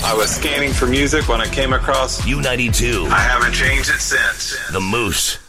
I was scanning for music when I came across U92. I haven't changed it since. The Moose.